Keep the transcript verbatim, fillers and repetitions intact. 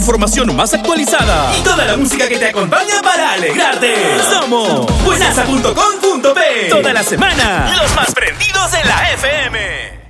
Información más actualizada y toda la música que te acompaña para alegrarte. Somos buenaza punto com punto pe. Toda la semana, los más prendidos en la F M.